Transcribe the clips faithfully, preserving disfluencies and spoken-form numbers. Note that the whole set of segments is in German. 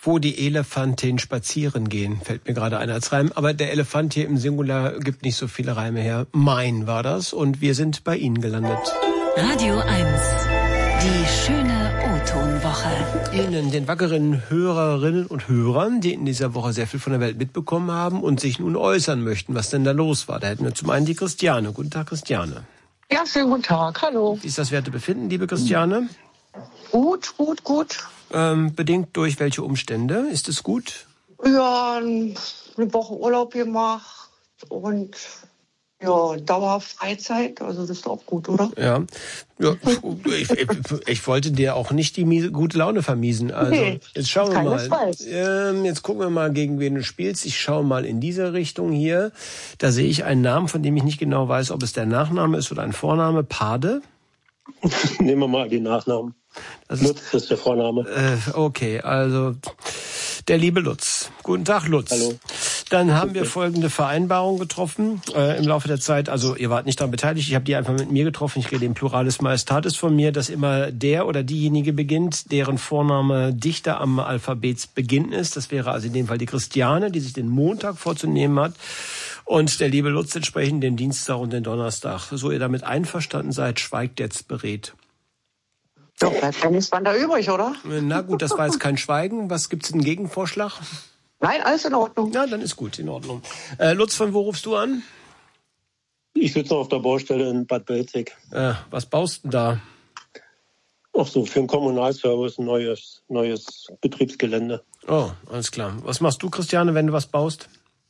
wo die Elefanten spazieren gehen, fällt mir gerade ein als Reim. Aber der Elefant hier im Singular gibt nicht so viele Reime her. Mein war das und wir sind bei Ihnen gelandet. Radio eins, die schöne O-Ton-Woche. Ihnen, den wackeren Hörerinnen und Hörern, die in dieser Woche sehr viel von der Welt mitbekommen haben und sich nun äußern möchten, was denn da los war. Da hätten wir zum einen die Christiane. Guten Tag, Christiane. Ja, schönen guten Tag. Hallo. Wie ist das Wertebefinden, liebe Christiane? Gut, gut, gut. Ähm, bedingt durch welche Umstände? Ist es gut? Ja, eine Woche Urlaub gemacht und ja, Dauerfreizeit. Also das ist auch gut, oder? Ja. ja ich, ich, ich wollte dir auch nicht die miese, gute Laune vermiesen. Also Nee, jetzt schauen wir mal. keinesfalls. Ähm, jetzt gucken wir mal, gegen wen du spielst. Ich schaue mal in diese Richtung hier. Da sehe ich einen Namen, von dem ich nicht genau weiß, ob es der Nachname ist oder ein Vorname. Pade. Nehmen wir mal den Nachnamen. Das Lutz ist, ist der Vorname. Äh, okay, also der liebe Lutz. Guten Tag, Lutz. Hallo. Dann haben wir folgende Vereinbarung getroffen äh, im Laufe der Zeit. Also ihr wart nicht daran beteiligt, ich habe die einfach mit mir getroffen. Ich rede im Pluralis Majestatis von mir, dass immer der oder diejenige beginnt, deren Vorname dichter am Alphabetsbeginn ist. Das wäre also in dem Fall die Christiane, die sich den Montag vorzunehmen hat. Und der liebe Lutz entsprechend den Dienstag und den Donnerstag. So ihr damit einverstanden seid, schweigt jetzt beredt. Doch, dann ist man da übrig, oder? Na gut, das war jetzt kein Schweigen. Was gibt's denn Gegenvorschlag? Nein, alles in Ordnung. Ja, dann ist gut, in Ordnung. Äh, Lutz, von wo rufst du an? Ich sitze auf der Baustelle in Bad Belzig. Äh, was baust du da? Auch so für den Kommunalservice ein neues, neues Betriebsgelände. Oh, alles klar. Was machst du, Christiane, wenn du was baust?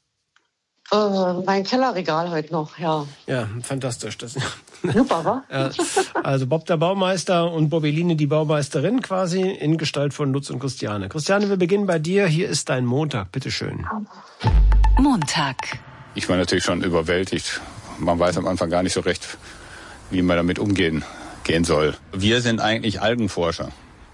Äh, mein Kellerregal heute noch, ja. Ja, fantastisch. Das, Super, wa? ja, also Bob der Baumeister und Bobbeline die Baumeisterin quasi in Gestalt von Lutz und Christiane. Christiane, wir beginnen bei dir. Hier ist dein Montag. Bitteschön. Montag. Ich war natürlich schon überwältigt. Man weiß am Anfang gar nicht so recht, wie man damit umgehen gehen soll. Wir sind eigentlich Algenforscher.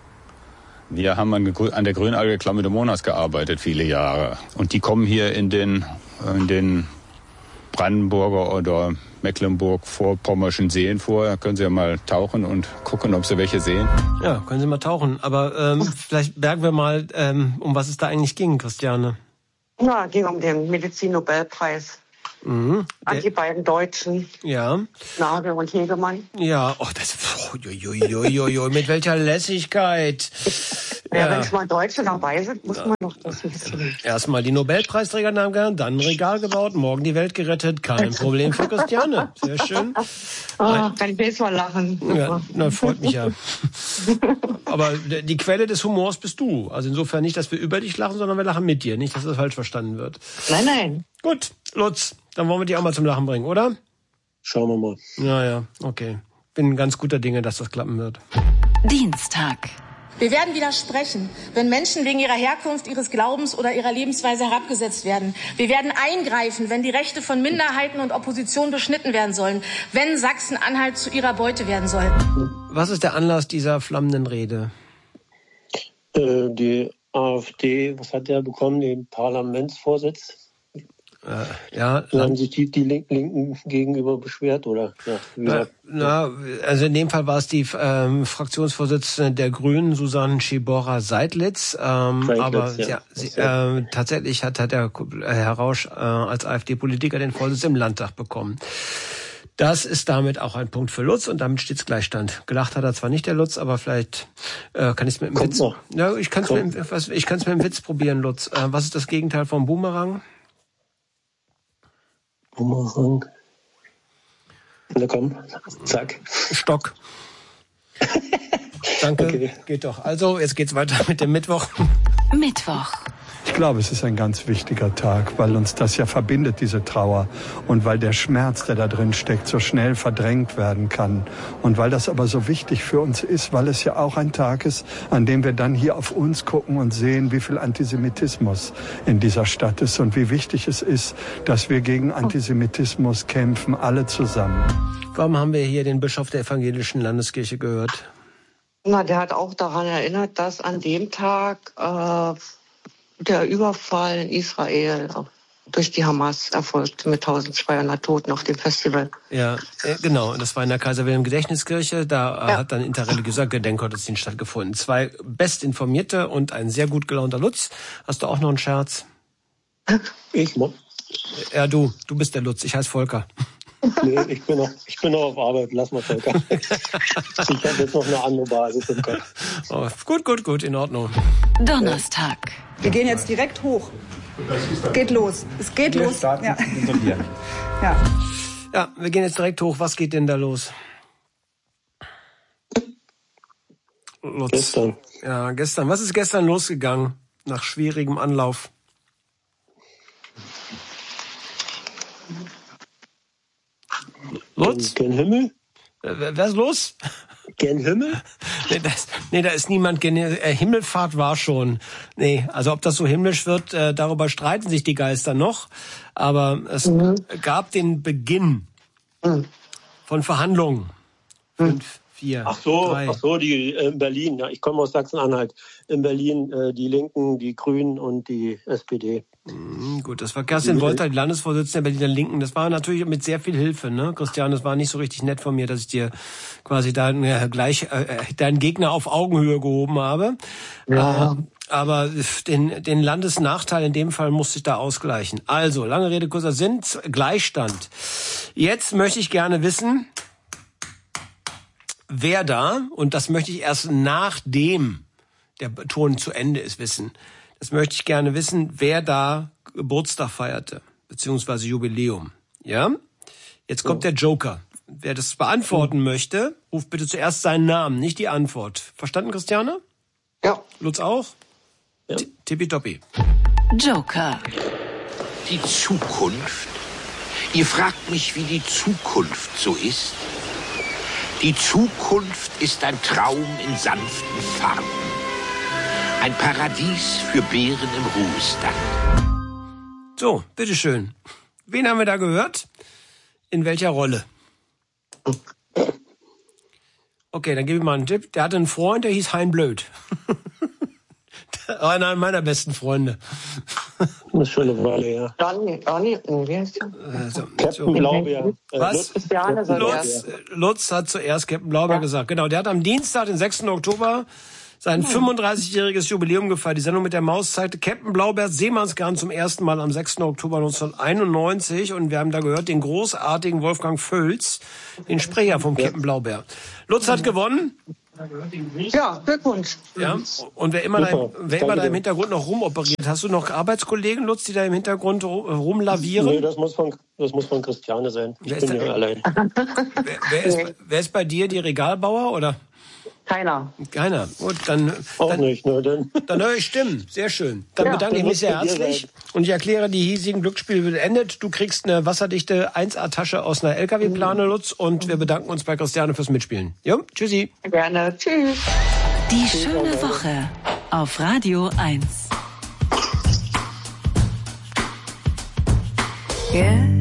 Wir haben an der Grünalge Chlamydomonas gearbeitet viele Jahre. Und die kommen hier in den, in den Brandenburger oder Mecklenburg-Vorpommerschen Seen vor. Da können Sie ja mal tauchen und gucken, ob Sie welche sehen. Ja, können Sie mal tauchen. Aber ähm, vielleicht bergen wir mal, ähm, um was es da eigentlich ging, Christiane. Ja, ging um den Medizin-Nobelpreis. Mhm. An die beiden Deutschen. Ja. Nagel und Hegemann. Ja, oh, das, oh, jo, jo, jo, jo, mit welcher Lässigkeit. Ja, Ja. wenn schon mal Deutsche dabei sind, muss man doch das wissen. Erstmal die Nobelpreisträger Namen genannt, dann ein Regal gebaut, morgen die Welt gerettet. Kein Problem für Christiane. Sehr schön. Oh, kann ich jetzt mal lachen. Ja, na, freut mich ja. Aber die Quelle des Humors bist du. Also insofern nicht, dass wir über dich lachen, sondern wir lachen mit dir. Nicht, dass das falsch verstanden wird. Nein, nein. Gut, Lutz, dann wollen wir dich auch mal zum Lachen bringen, oder? Schauen wir mal. Ja, ja, okay. Bin ganz guter Dinge, dass das klappen wird. Dienstag. Wir werden widersprechen, wenn Menschen wegen ihrer Herkunft, ihres Glaubens oder ihrer Lebensweise herabgesetzt werden. Wir werden eingreifen, wenn die Rechte von Minderheiten und Opposition beschnitten werden sollen, wenn Sachsen-Anhalt zu ihrer Beute werden soll. Was ist der Anlass dieser flammenden Rede? Äh, die AfD, was hat der bekommen? Den Parlamentsvorsitz? Äh, ja, Da haben sich die, die Linken gegenüber beschwert, oder? Ja, na, na, also in dem Fall war es die ähm, Fraktionsvorsitzende der Grünen, Susanne Schibora-Seidlitz. Ähm, Seidlitz, aber ja. sie, sie, äh, tatsächlich hat, hat der Herr Rausch äh, als AfD-Politiker den Vorsitz im Landtag bekommen. Das ist damit auch ein Punkt für Lutz und damit steht's Gleichstand. Gelacht hat er zwar nicht, der Lutz, aber vielleicht äh, kann ich es mit dem Kommt Witz. noch. Ja, ich kann es mit, dem- was- ich kann's mit dem Witz probieren, Lutz. Äh, was ist das Gegenteil vom Boomerang? Boomerang. Na komm, zack. Stock. Danke, Okay. geht doch. Also, jetzt geht's weiter mit dem Mittwoch. Mittwoch. Ich glaube, es ist ein ganz wichtiger Tag, weil uns das ja verbindet, diese Trauer. Und weil der Schmerz, der da drin steckt, so schnell verdrängt werden kann. Und weil das aber so wichtig für uns ist, weil es ja auch ein Tag ist, an dem wir dann hier auf uns gucken und sehen, wie viel Antisemitismus in dieser Stadt ist und wie wichtig es ist, dass wir gegen Antisemitismus kämpfen, alle zusammen. Warum haben wir hier den Bischof der Evangelischen Landeskirche gehört? Na, der hat auch daran erinnert, dass an dem Tag äh, der Überfall in Israel durch die Hamas erfolgt mit eintausendzweihundert Toten auf dem Festival. Ja, äh, genau. Das war in der Kaiser-Wilhelm-Gedächtniskirche. Da äh, Ja. hat dann interreligiöser Gedenkgottesdienst stattgefunden. Zwei bestinformierte und ein sehr gut gelaunter Lutz. Hast du auch noch einen Scherz? Ich, mo- Ja, du. Du bist der Lutz. Ich heiße Volker. nee, ich bin noch, ich bin noch auf Arbeit. Lass mal Volker. Ich habe jetzt noch eine andere Basis im Kopf. Oh, gut, gut, gut. In Ordnung. Donnerstag. Wir gehen jetzt direkt hoch. Geht los. Es geht Wir los. starten Ja. hinter dir. Ja. Ja, wir gehen jetzt direkt hoch. Was geht denn da los? Lutz. Gestern. Ja, gestern. Was ist gestern losgegangen? Nach schwierigem Anlauf. Lutz? Gen Himmel? Äh, wer ist los? Gen Himmel? Nee, das, nee, da ist niemand. Gen äh, Himmelfahrt war schon. Nee, also ob das so himmlisch wird, äh, darüber streiten sich die Geister noch. Aber es mhm. gab den Beginn mhm. von Verhandlungen. Fünf, vier, Ach so, drei. ach so, die äh, in Berlin. Ja, ich komme aus Sachsen-Anhalt. In Berlin äh, die Linken, die Grünen und die S P D. Mhm, gut, das war Kerstin Wolter, die Landesvorsitzende der Berliner Linken. Das war natürlich mit sehr viel Hilfe, ne, Christian. Das war nicht so richtig nett von mir, dass ich dir quasi deinen äh, gleich äh, deinen Gegner auf Augenhöhe gehoben habe. Ja. Äh, aber den den Landesnachteil in dem Fall musste ich da ausgleichen. Also lange Rede kurzer Sinn, Gleichstand. Jetzt möchte ich gerne wissen, wer da, und das möchte ich erst nachdem der Ton zu Ende ist, wissen. Das möchte ich gerne wissen, wer da Geburtstag feierte, beziehungsweise Jubiläum. Ja? Jetzt kommt der Joker. Wer das beantworten mhm. möchte, ruft bitte zuerst seinen Namen, nicht die Antwort. Verstanden, Christiane? Ja. Lutz auch? Ja. Tippitoppi. Joker. Die Zukunft? Ihr fragt mich, wie die Zukunft so ist? Die Zukunft ist ein Traum in sanften Farben. Ein Paradies für Bären im Ruhestand. So, bitteschön. Wen haben wir da gehört? In welcher Rolle? Okay, dann gebe ich mal einen Tipp. Der hatte einen Freund, der hieß Hein Blöd. Einer meiner besten Freunde. Das ist schon eine Weile her. Donny, Donny, wie heißt der? Also, Captain so. Blaubeer. Äh, Was? Christiane soll Lutz, Lutz hat zuerst Captain Blaubeer Ja. gesagt. Genau, der hat am Dienstag, den sechsten Oktober, sein fünfunddreißigjähriges Jubiläum gefeiert. Die Sendung mit der Maus zeigte Captain Blaubeers Seemannsgarn zum ersten Mal am sechsten Oktober neunzehnhunderteinundneunzig. Und wir haben da gehört den großartigen Wolfgang Völz, den Sprecher vom Captain Blaubeer. Lutz hat gewonnen. Ja, Glückwunsch. Ja. Und wer immer, da, Super. wer immer Danke da im dir. Hintergrund noch rumoperiert, hast du noch Arbeitskollegen, Lutz, die da im Hintergrund ru- rumlavieren? Nee, das muss von, das muss von Christiane sein. Ich Wer ist bin der- ja allein. Wer, wer, ist, wer ist bei dir die Regalbauer oder? Keiner. Keiner. Gut, dann, Auch dann, nicht, nur dann. dann höre ich Stimmen. Sehr schön. Dann Ja, bedanke ich dann mich sehr musst du dir herzlich und ich erkläre, die hiesigen Glücksspiele beendet. Du kriegst eine wasserdichte eins A-Tasche aus einer L K W-Plane, Lutz, und wir bedanken uns bei Christiane fürs Mitspielen. Jo, tschüssi. Gerne. Tschüss. Die schöne Woche auf Radio eins. Yeah.